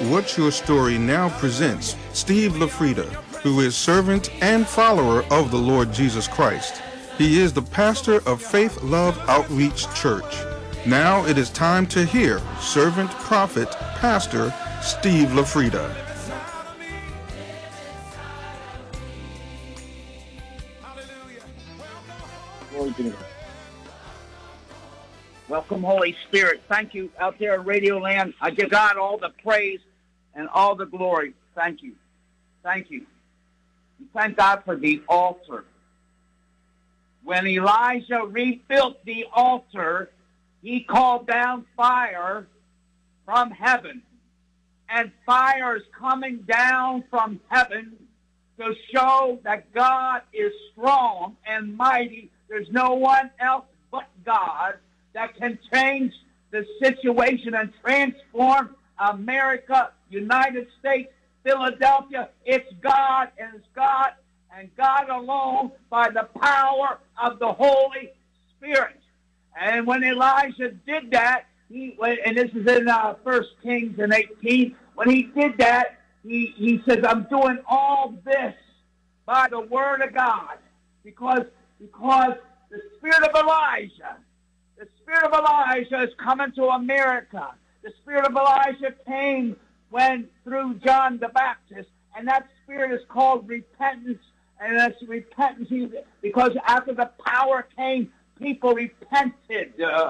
What's Your Story now presents Steve LaFrida, who is servant and follower of the Lord Jesus Christ. He is the pastor of Faith Love Outreach Church. Now it is time to hear servant, prophet, pastor Steve LaFrida. Glory be to God. Welcome, Holy Spirit. Thank you out there in Radio Land. I give God all the praise and all the glory. Thank you. Thank you. We thank God for the altar. When Elijah rebuilt the altar, he called down fire from heaven. And fire is coming down from heaven to show that God is strong and mighty. There's no one else but God that can change the situation and transform America, United States, Philadelphia. It's God, and it's God and God alone by the power of the Holy Spirit. And when Elijah did that, and this is in 1 Kings 18, when he did that, he says, I'm doing all this by the word of God, because the spirit of Elijah is coming to America. The spirit of Elijah came through John the Baptist, and that spirit is called repentance. And that's repentance because after the power came, people repented.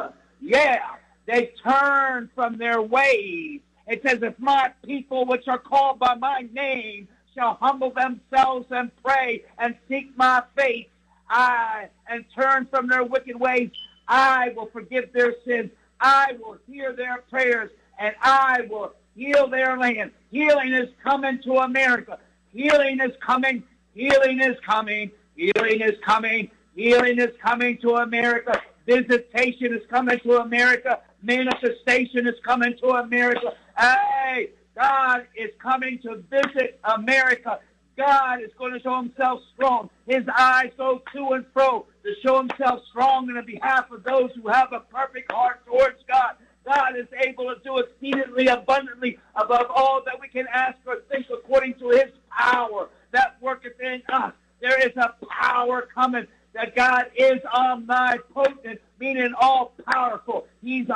They turned from their ways. It says, if my people which are called by my name shall humble themselves and pray and seek my face, and turn from their wicked ways, I will forgive their sins. I will hear their prayers, and I will heal their land. Healing is coming to America. Healing is coming. Healing is coming. Healing is coming. Healing is coming to America. Visitation is coming to America. Manifestation is coming to America. Hey, God is coming to visit America. God is going to show himself strong. His eyes go to and fro to show himself strong on the behalf of those who have a perfect heart towards God. God is able to do exceedingly abundantly above all that we can ask or think, according to his power that worketh in us. There is a power coming, that God is omnipotent, meaning all powerful. He's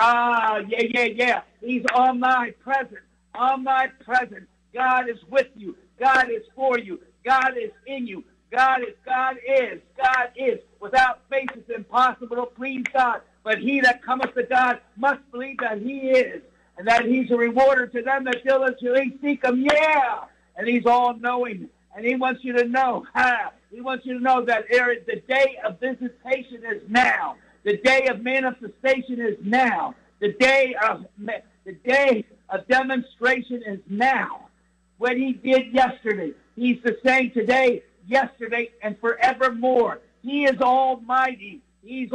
He's omnipresent. Omnipresent. God is with you. God is for you. God is in you. God is. Without faith it's impossible to please God. But he that cometh to God must believe that he is, and that he's a rewarder to them that diligently seek him. Yeah. And he's all-knowing. And he wants you to know. He wants you to know that the day of visitation is now. The day of manifestation is now. The day of demonstration is now. What he did yesterday, he's the same today, yesterday, and forevermore. He is almighty. He's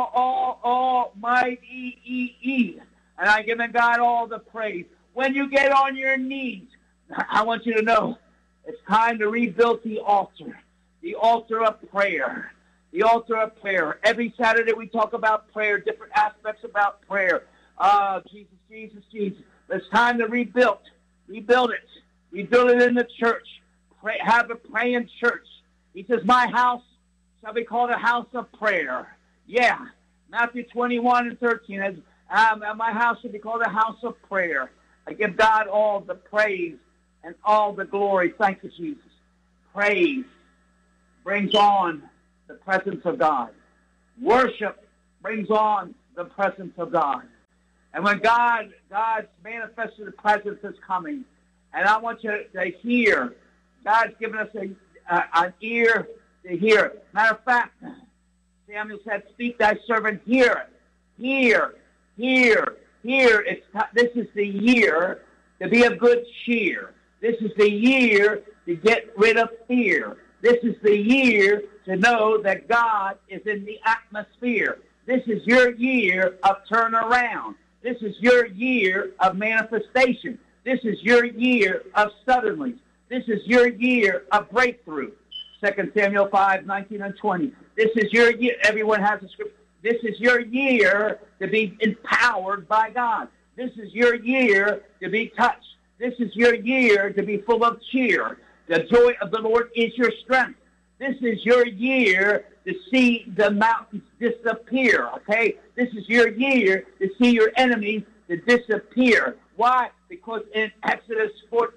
almighty. And I give God all the praise. When you get on your knees, I want you to know it's time to rebuild the altar of prayer. The altar of prayer. Every Saturday we talk about prayer, different aspects about prayer. Jesus. It's time to rebuild it. Rebuild it in the church. Have a praying church. He says, my house shall be called a house of prayer. Yeah. Matthew 21:13. My house shall be called a house of prayer. I give God all the praise and all the glory. Thank you, Jesus. Praise brings on the presence of God. Worship brings on the presence of God. And when God's manifested presence is coming, and I want you to hear, God's given us an ear to hear. Matter of fact, Samuel said, speak thy servant, hear it. Hear. This is the year to be of good cheer. This is the year to get rid of fear. This is the year to know that God is in the atmosphere. This is your year of turnaround. This is your year of manifestation. This is your year of suddenly. This is your year of breakthrough. 2 Samuel 5:19-20. This is your year. Everyone has a scripture. This is your year to be empowered by God. This is your year to be touched. This is your year to be full of cheer. The joy of the Lord is your strength. This is your year to see the mountains disappear, okay? This is your year to see your enemies to disappear. Why? Because in Exodus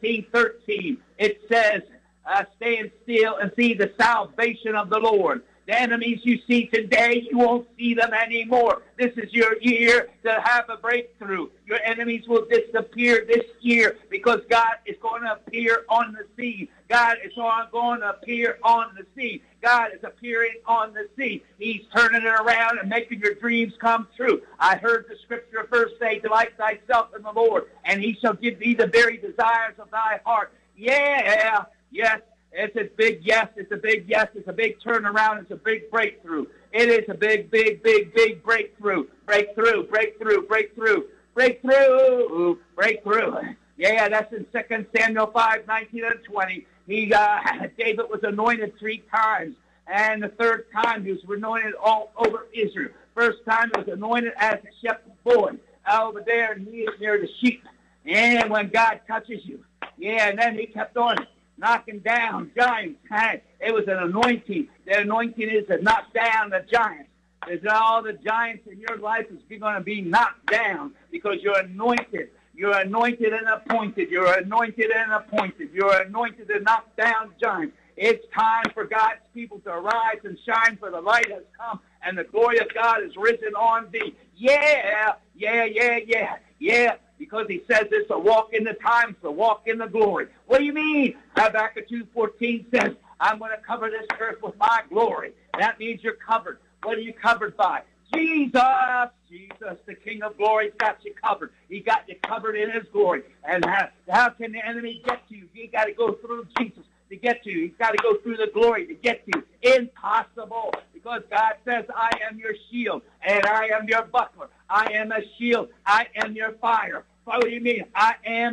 14:13, it says, stand still and see the salvation of the Lord. The enemies you see today, you won't see them anymore. This is your year to have a breakthrough. Your enemies will disappear this year because God is going to appear on the scene. God is going to appear on the scene. God is appearing on the scene. He's turning it around and making your dreams come true. I heard the scripture first say, delight thyself in the Lord, and he shall give thee the very desires of thy heart. Yeah, yes. It's a big yes. It's a big yes. It's a big turnaround. It's a big breakthrough. It is a big, big, big, big breakthrough. Breakthrough, breakthrough, breakthrough, breakthrough, breakthrough. Yeah, that's in 2 Samuel 5:19 and 20. David was anointed 3 times, and the third time he was anointed all over Israel. First time he was anointed as a shepherd boy over there, and he is near the sheep. And when God touches you, yeah, and then he kept on knocking down giants. It was an anointing. The anointing is to knock down the giants. There's all the giants in your life is going to be knocked down because you're anointed. You're anointed and appointed. You're anointed and appointed. You're anointed to knock down giants. It's time for God's people to arise and shine, for the light has come, and the glory of God is risen on thee. Yeah, yeah, yeah, yeah, yeah. Because he says it's a walk in the times, a walk in the glory. What do you mean? Habakkuk 2:14 says, I'm going to cover this earth with my glory. That means you're covered. What are you covered by? Jesus, Jesus, the King of glory, got you covered. He got you covered in his glory. And how can the enemy get to you? You got to go through Jesus to get to you. He's got to go through the glory to get to you. Impossible. Because God says, I am your shield, and I am your buckler. I am a shield. I am your fire. What do you mean? I am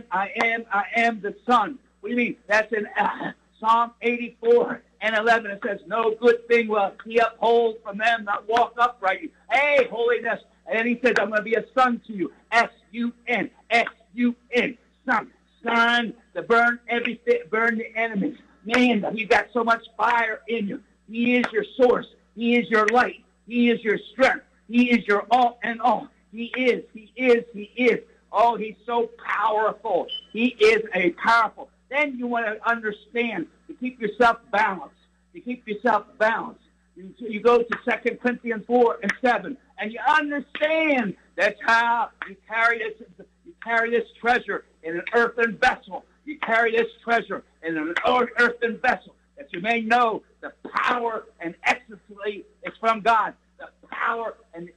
the sun. What do you mean? That's in Psalm 84:11. It says, no good thing will he uphold from them that walk uprightly. Hey, holiness. And then he says, I'm going to be a son to you. S-U-N. S-U-N. Son. Son to burn everything, burn the enemies. Man, you got so much fire in you. He is your source. He is your light. He is your strength. He is your all and all. He is. He is. He is. Oh, he's so powerful. He is a powerful. Then you want to understand to keep yourself balanced. To keep yourself balanced. You go to 2 Corinthians 4:7, and you understand that's how you carry this treasure in an earthen vessel. You carry this treasure in an earthen vessel, that you may know the power and excellency is from God. The power and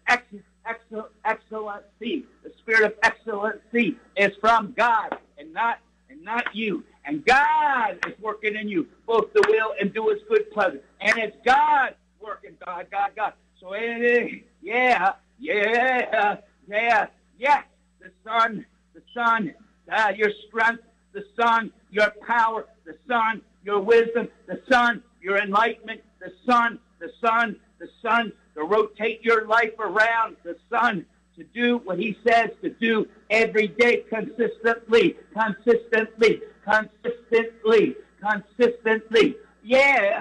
excellency, the spirit of excellency is from God and not you. And God is working in you both the will and do his good pleasure. And it's God working, God. So it is, yeah, the sun, your strength, the sun, your power, the sun, your wisdom, the sun, your enlightenment, the sun, to rotate your life around the sun, to do what he says to do every day consistently. Yeah.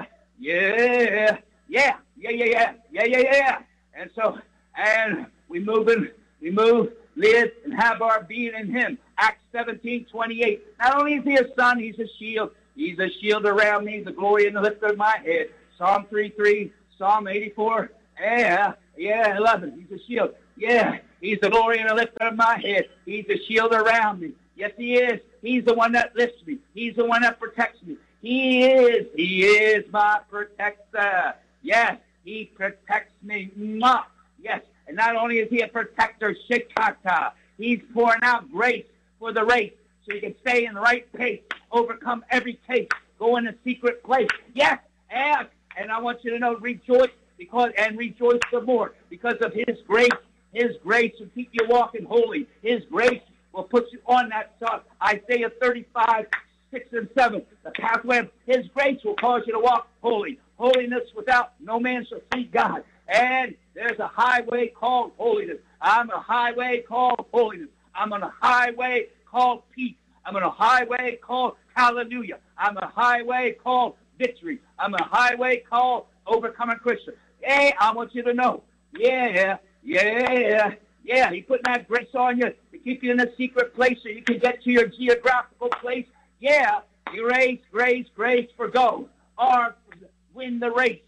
And we move, live, and have our being in him. Acts 17:28. Not only is he a sun, he's a shield. He's a shield around me, the glory and the lift of my head. Psalm 3:3, Psalm 84. 11. He's a shield. Yeah, he's the glory and the lift of my head. He's a shield around me. Yes, he is. He's the one that lifts me. He's the one that protects me. He is my protector. Yes, he protects me. Yes, and not only is he a protector, Shikata, he's pouring out grace for the race so you can stay in the right pace, overcome every case, go in a secret place. Yes, and I want you to know, rejoice rejoice the more because of his grace. His grace will keep you walking holy. His grace will put you on that Isaiah 35:6-7. The pathway of his grace will cause you to walk holy. Holiness without no man shall see God. And there's a highway called holiness. I'm a highway called holiness. I'm on a highway called peace. I'm on a highway called hallelujah. I'm a highway called victory. I'm a highway called overcoming Christian. Hey, I want you to know. Yeah. He's putting that grace on you to keep you in a secret place so you can get to your geographical place. Yeah, you raise grace for gold. Or win the race.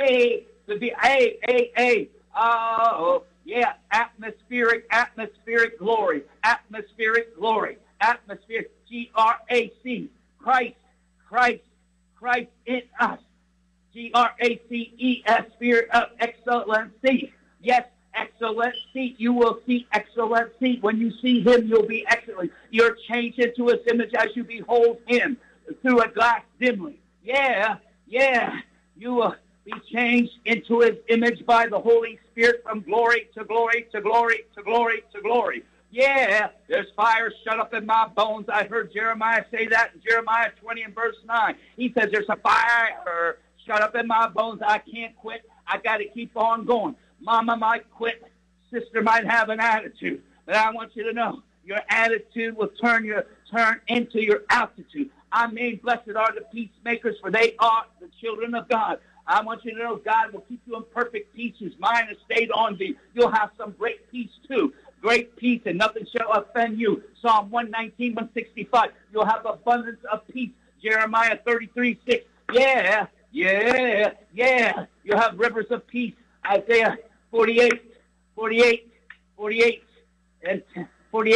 Oh, yeah, atmospheric glory. Atmospheric glory. Atmospheric, G-R-A-C. Christ in us. G-R-A-C-E-S, spirit of excellency. Yes, excellency. You will see excellency. When you see him, you'll be excellent. You're changed into his image as you behold him through a glass dimly. Yeah. You will be changed into his image by the Holy Spirit from glory to glory to glory to glory to glory. Yeah, there's fire shut up in my bones. I heard Jeremiah say that in Jeremiah 20 and verse 9. He says there's a fire shut up in my bones. I can't quit. I got to keep on going. Mama might quit. Sister might have an attitude. But I want you to know your attitude will turn into your altitude. I mean, blessed are the peacemakers, for they are the children of God. I want you to know God will keep you in perfect peace whose mind is stayed on thee. You'll have some great peace too. Great peace, and nothing shall offend you. Psalm 119, 165. You'll have abundance of peace. Jeremiah 33, 6. Yeah. You'll have rivers of peace. Isaiah 48 and 10.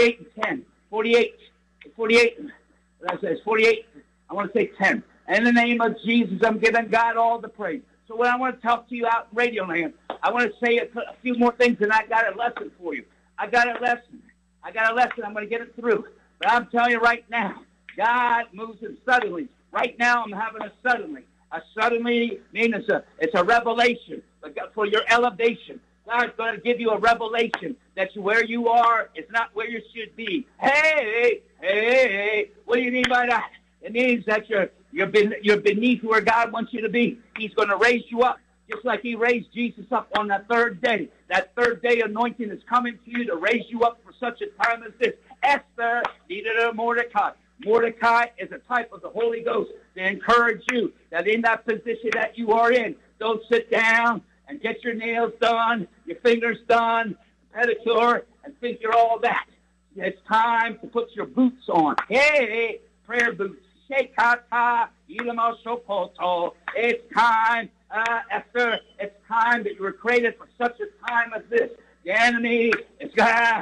48. That says 48. I want to say 10. In the name of Jesus, I'm giving God all the praise. So when I want to talk to you out in Radio Land, I want to say a few more things, and I got a lesson for you. I got a lesson. I'm going to get it through. But I'm telling you right now, God moves in suddenly. Right now, I'm having a suddenly. A suddenly means it's a revelation for your elevation. God's going to give you a revelation that where you are is not where you should be. Hey, what do you mean by that? It means that you're beneath where God wants you to be. He's going to raise you up, just like he raised Jesus up on that third day. That third day anointing is coming to you to raise you up for such a time as this. Esther needed a Mordecai. Mordecai is a type of the Holy Ghost to encourage you that in that position that you are in, don't sit down and get your nails done, your fingers done, pedicure, and think you're all that. It's time to put your boots on. Hey, prayer boots. Shekata, Ilamosopoto. It's time, Esther, it's time that you were created for such a time as this. The enemy is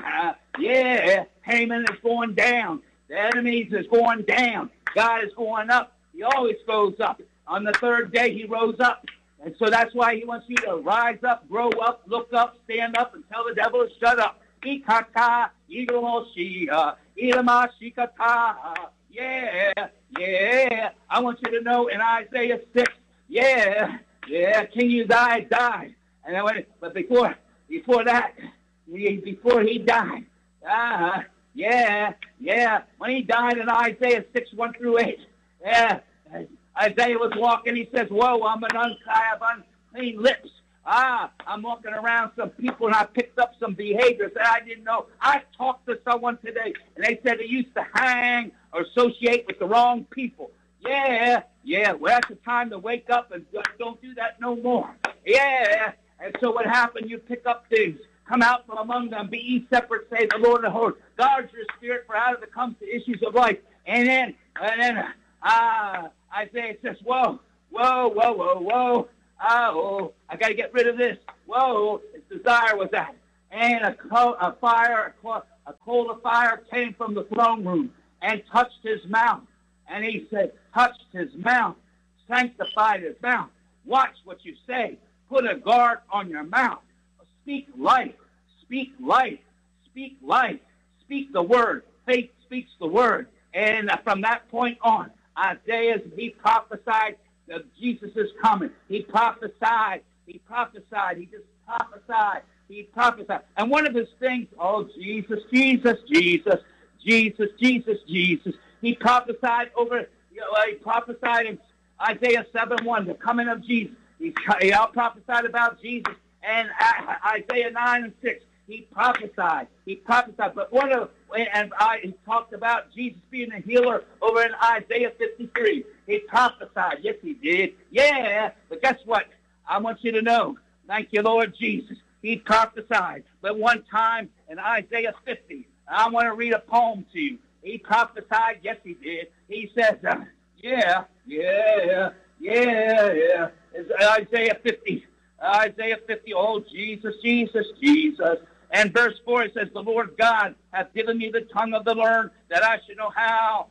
Haman is going down. The enemy is going down. God is going up. He always goes up. On the third day, he rose up. And so that's why he wants you to rise up, grow up, look up, stand up, and tell the devil to shut up. Ikaka, Ilomoshia, Ilamashikata. Yeah. I want you to know in Isaiah 6, King Uzziah died. And then but before that, before he died, when he died in Isaiah 6, 1 through 8, Isaiah was walking, he says, whoa, I'm I have unclean lips. I'm walking around some people, and I picked up some behaviors that I didn't know. I talked to someone today, and they said they used to hang or associate with the wrong people. Well, that's the time to wake up and don't do that no more. And so what happened, you pick up things. Come out from among them. Be ye separate, say the Lord of hosts. Guard your spirit, for out of it comes the issues of life. And then Isaiah says, whoa. Oh, I got to get rid of this. Whoa, his desire was that. And a coal of fire came from the throne room and touched his mouth. And he said, touched his mouth, sanctified his mouth. Watch what you say. Put a guard on your mouth. Speak life. Speak life. Speak life. Speak the word. Faith speaks the word. And from that point on, Isaiah, he prophesied that Jesus is coming. He prophesied. He just prophesied. He prophesied. And one of his things, Jesus. He prophesied he prophesied in Isaiah 7:1, the coming of Jesus. He prophesied about Jesus. And Isaiah 9:6, he prophesied. But one of He talked about Jesus being a healer over in Isaiah 53. He prophesied. Yes, he did. Yeah, but guess what? I want you to know. Thank you, Lord Jesus. He prophesied. But one time in Isaiah 50, I want to read a poem to you. He prophesied. Yes, he did. He says, yeah. It's Isaiah 50. Isaiah 50, oh, Jesus. And verse 4, it says, the Lord God hath given me the tongue of the learned, that I should know how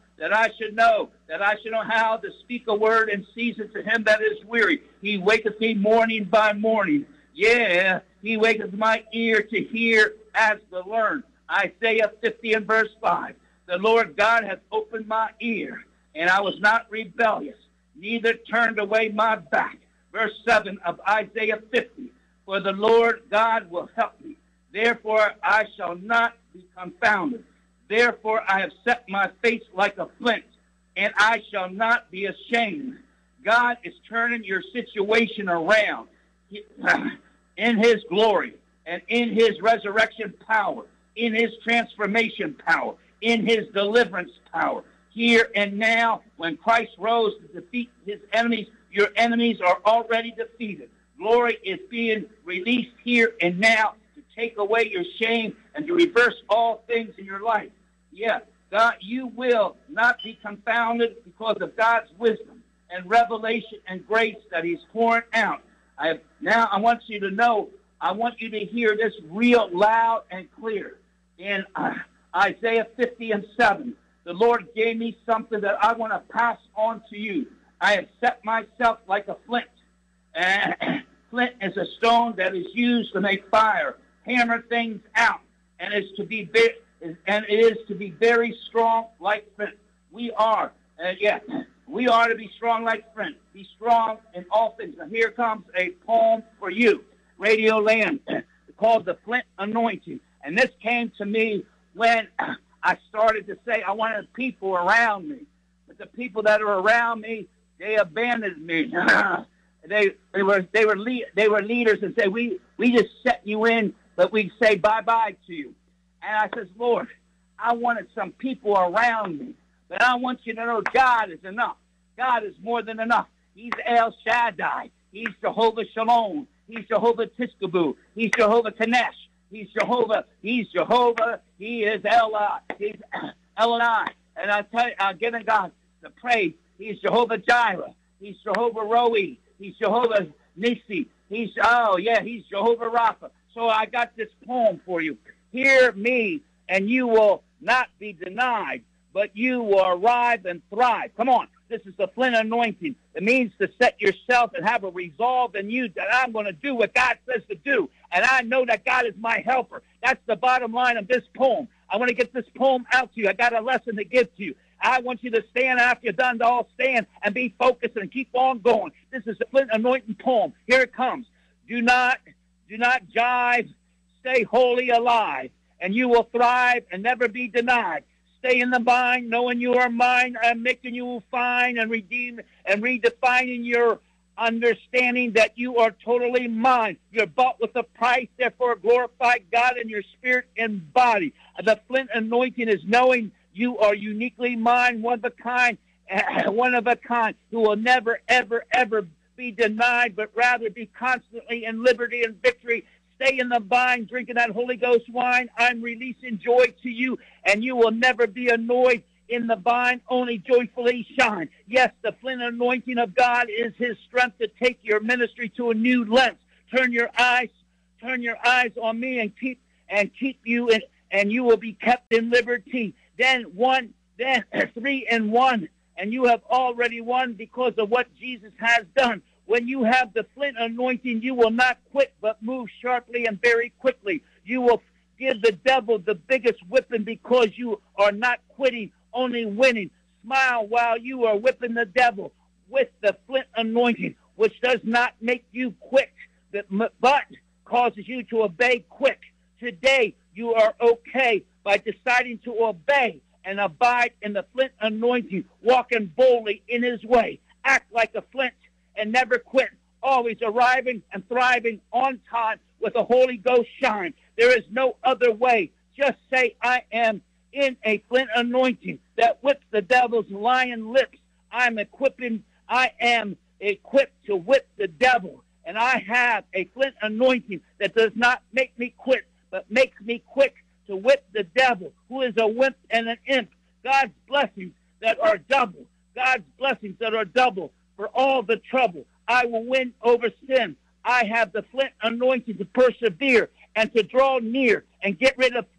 to speak a word in season to him that is weary. He waketh me morning by morning. Yeah, he waketh my ear to hear as the learned. Isaiah 50 and verse 5. The Lord God hath opened my ear, and I was not rebellious, neither turned away my back. Verse 7 of Isaiah 50. For the Lord God will help me. Therefore I shall not be confounded. Therefore I have set my face like a flint, and I shall not be ashamed. God is turning your situation around in his glory and in his resurrection power, in his transformation power, in his deliverance power. Here and now, when Christ rose to defeat his enemies, your enemies are already defeated. Glory is being released here and now to take away your shame and to reverse all things in your life. Yeah, God, you will not be confounded because of God's wisdom and revelation and grace that he's pouring out. Now I want you to know, I want you to hear this real loud and clear. In Isaiah 50 and 7, the Lord gave me something that I want to pass on to you. I have set myself like a flint. And flint is a stone that is used to make fire, hammer things out, and it is to be very strong like flint. We are to be strong like flint. Be strong in all things. Now here comes a poem for you, Radio Land, called The Flint Anointing. And this came to me when I started to say I wanted people around me. But the people that are around me, they abandoned me. They were leaders and say, we just set you in, but we say bye-bye to you. And I says, Lord, I wanted some people around me. But I want you to know God is enough. God is more than enough. He's El Shaddai. He's Jehovah Shalom. He's Jehovah Tiskaboo. He's Jehovah Kanesh. He's Jehovah. He is Elah. He's Elonai. And I tell you, I'm giving God the praise. He's Jehovah Jireh. He's Jehovah Roi. He's Jehovah Nissi. He's Jehovah Rapha. So I got this poem for you. Hear me, and you will not be denied, but you will arrive and thrive. Come on. This is the Flint Anointing. It means to set yourself and have a resolve in you that I'm going to do what God says to do. And I know that God is my helper. That's the bottom line of this poem. I want to get this poem out to you. I got a lesson to give to you. I want you to stand after you're done to all stand and be focused and keep on going. This is the Flint Anointing poem. Here it comes. Do not jive. Stay wholly alive, and you will thrive and never be denied. Stay in the vine, knowing you are mine. I'm making you fine and redeem and redefining your understanding that you are totally mine. You're bought with a price, therefore glorify God in your spirit and body. The Flint Anointing is knowing you are uniquely mine, one of a kind, who will never, ever, ever be denied, but rather be constantly in liberty and victory. Stay in the vine, drinking that Holy Ghost wine. I'm releasing joy to you, and you will never be annoyed. In the vine, only joyfully shine. Yes, the Flint Anointing of God is his strength to take your ministry to a new length. Turn your eyes on me and keep you in, and you will be kept in liberty. Then 3 in 1, and you have already won because of what Jesus has done. When you have the Flint Anointing, you will not quit, but move sharply and very quickly. You will give the devil the biggest whipping because you are not quitting, only winning. Smile while you are whipping the devil with the Flint Anointing, which does not make you quick, but causes you to obey quick. Today, you are okay by deciding to obey and abide in the Flint Anointing, walking boldly in his way. Act like a flint and never quit, always arriving and thriving on time with a Holy Ghost shine. There is no other way. Just say, I am in a flint anointing that whips the devil's lion lips. I am equipped to whip the devil. And I have a flint anointing that does not make me quit, but makes me quick to whip the devil, who is a wimp and an imp. God's blessings that are double. God's blessings that are double for all the trouble. I will win over sin. I have the flint anointing to persevere and to draw near and get rid of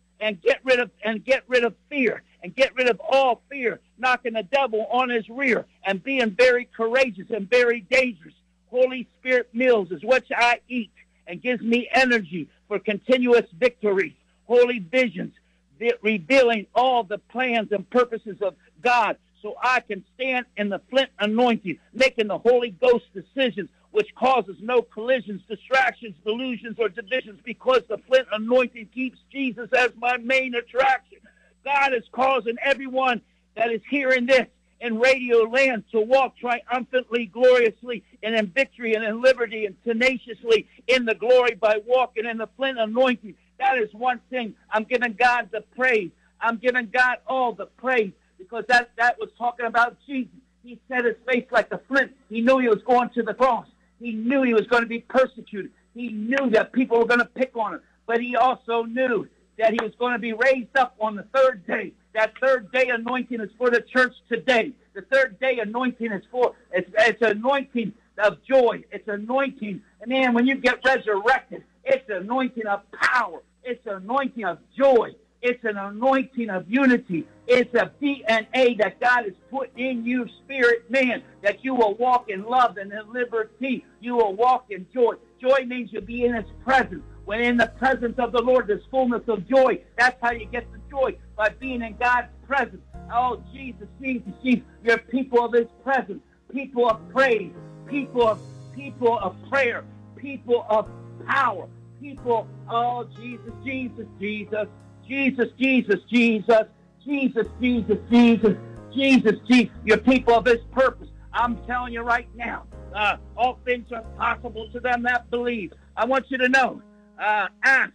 fear, and get rid of all fear, knocking the devil on his rear and being very courageous and very dangerous. Holy Spirit meals is what I eat and gives me energy for continuous victories. Holy visions, revealing all the plans and purposes of God, so I can stand in the flint anointing, making the Holy Ghost decisions, which causes no collisions, distractions, delusions, or divisions, because the flint anointing keeps Jesus as my main attraction. God is causing everyone that is hearing this in radio land to walk triumphantly, gloriously, and in victory and in liberty and tenaciously in the glory by walking in the flint anointing. That is one thing. I'm giving God the praise. I'm giving God all the praise, because that was talking about Jesus. He set his face like a flint. He knew he was going to the cross. He knew he was going to be persecuted. He knew that people were going to pick on him. But he also knew that he was going to be raised up on the third day. That third day anointing is for the church today. The third day anointing is it's anointing of joy. It's anointing. And man, when you get resurrected, it's an anointing of power. It's an anointing of joy. It's an anointing of unity. It's a DNA that God has put in you, spirit man, that you will walk in love and in liberty. You will walk in joy. Joy means you'll be in his presence. When in the presence of the Lord, there's fullness of joy. That's how you get the joy, by being in God's presence. Oh, Jesus, Jesus, Jesus. You're people of his presence, people of praise, people of prayer, people of power, people, oh, Jesus, Jesus, Jesus. Jesus, Jesus, Jesus, Jesus, Jesus, Jesus, Jesus, Jesus. You're people of his purpose. I'm telling you right now, all things are possible to them that believe. I want you to know, ask,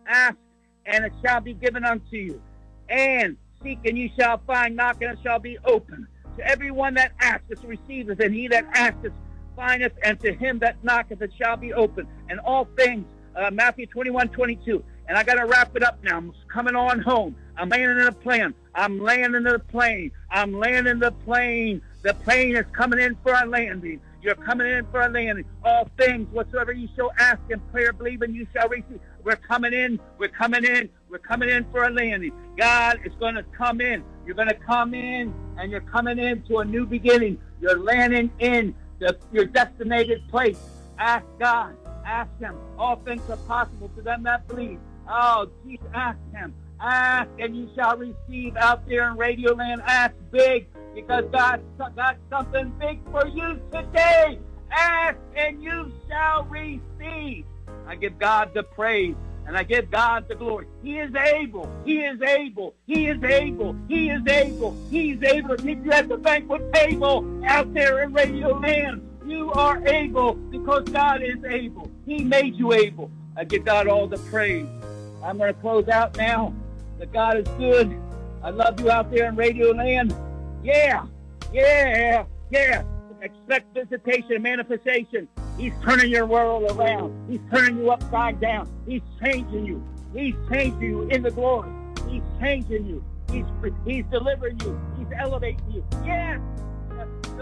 and it shall be given unto you. And seek, and you shall find. Knock, and it shall be open. To everyone that asketh receiveth, and he that asketh findeth, and to him that knocketh it shall be open. And all things, Matthew 21:22. And I got to wrap it up now. I'm coming on home. I'm landing in a plane. I'm landing in the plane. I'm landing the plane. The plane is coming in for a landing. You're coming in for a landing. All things whatsoever you shall ask in prayer, believing you shall receive. We're coming in. We're coming in. We're coming in for a landing. God is going to come in. You're going to come in, and you're coming into a new beginning. You're landing in your destinated place. Ask God. Ask him. All things are possible to them that believe. Oh, Jesus, ask him. Ask, and you shall receive out there in Radio Land. Ask big, because God's got something big for you today. Ask, and you shall receive. I give God the praise, and I give God the glory. He is able. He is able. He is able. He is able. He's able to keep you at the banquet table out there in Radio Land. You are able, because God is able. He made you able. I give God all the praise. I'm going to close out now. That God is good. I love you out there in Radio Land. Yeah. Expect visitation and manifestation. He's turning your world around. He's turning you upside down. He's changing you. He's changing you in the glory. He's changing you. He's delivering you. He's elevating you. Yes.